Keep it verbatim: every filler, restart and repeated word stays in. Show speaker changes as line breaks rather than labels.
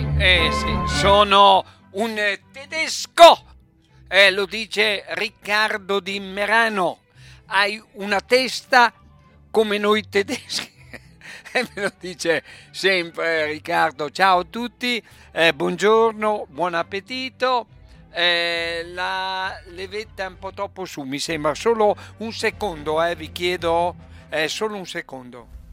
sì, eh sì, sono un tedesco, eh, lo dice Riccardo di Merano. Hai una testa come noi tedeschi. E me lo dice sempre Riccardo. Ciao a tutti, eh, buongiorno, buon appetito. Eh, la levetta è un po' troppo su, mi sembra. Solo un secondo, eh, vi chiedo, eh, solo un secondo.